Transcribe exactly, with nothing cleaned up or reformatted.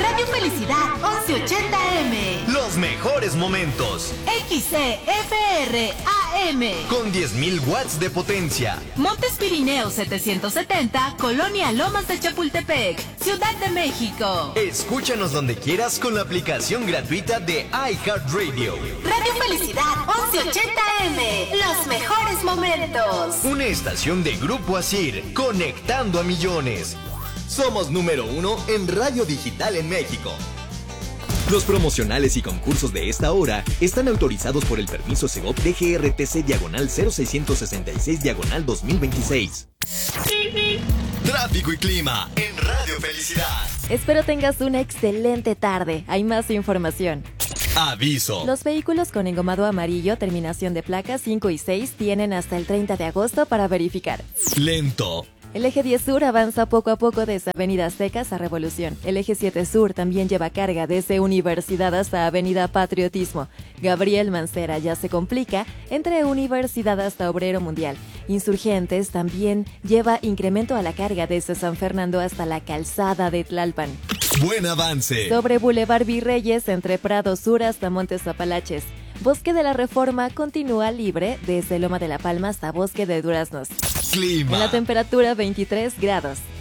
Radio Felicidad once ochenta M. Los mejores momentos. X C F R A M. Con diez mil watts de potencia. Montes Pirineos setecientos setenta, Colonia Lomas de Chapultepec, Ciudad de México. Escúchanos donde quieras con la aplicación gratuita de iHeartRadio. Radio Felicidad once ochenta M. Los mejores momentos. Una estación de Grupo Asir, conectando a millones. Somos número uno en radio digital en México. Los promocionales y concursos de esta hora están autorizados por el permiso Segov D G R T C diagonal cero seiscientos sesenta y seis diagonal dos mil veintiséis. Tráfico y clima en Radio Felicidad. Espero tengas una excelente tarde. Hay más información. Aviso. Los vehículos con engomado amarillo, terminación de placas cinco y seis, tienen hasta el treinta de agosto para verificar. Lento. El eje diez Sur avanza poco a poco desde Avenida Aztecas a Revolución. El eje siete Sur también lleva carga desde Universidad hasta Avenida Patriotismo. Gabriel Mancera ya se complica entre Universidad hasta Obrero Mundial. Insurgentes también lleva incremento a la carga desde San Fernando hasta la Calzada de Tlalpan. Buen avance. Sobre Boulevard Virreyes entre Prado Sur hasta Montes Apalaches. Bosque de la Reforma continúa libre desde Loma de la Palma hasta Bosque de Duraznos. Clima. En la temperatura veintitrés grados.